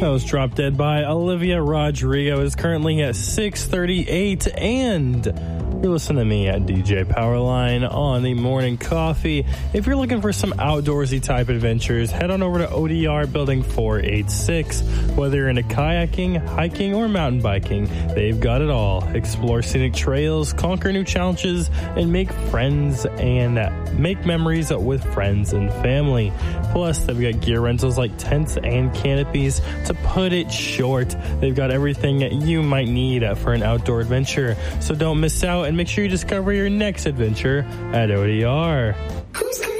That was Drop Dead by Olivia Rodrigo. It's currently at 6:38, and you're listening to me at DJ Powerline on the Morning Coffee. If you're looking for some outdoorsy type adventures, head on over to ODR Building 486. Whether you're into kayaking, hiking, or mountain biking, they've got it all. Explore scenic trails, conquer new challenges, and make friends and make memories with friends and family. Plus, they've got gear rentals like tents and canopies. To put it short, they've got everything you might need for an outdoor adventure. So don't miss out and make sure you discover your next adventure at ODR. Who's